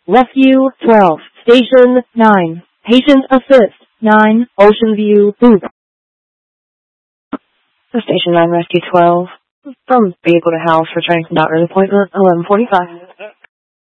Rescue 12, Station 9, Patient Assist 9, Ocean View Loop. Station 9, Rescue 12, from vehicle to house, returning from doctor's appointment, 11:45.